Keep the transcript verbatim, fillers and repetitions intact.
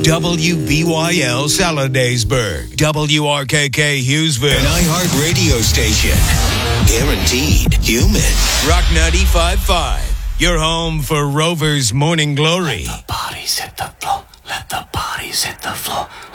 W B Y L Saladaysburg, W R K K Hughesville, an iHeart radio station. Guaranteed human. Rock ninety-five point five, your home for Rover's Morning Glory. Let the bodies hit the floor. Let the bodies hit the floor.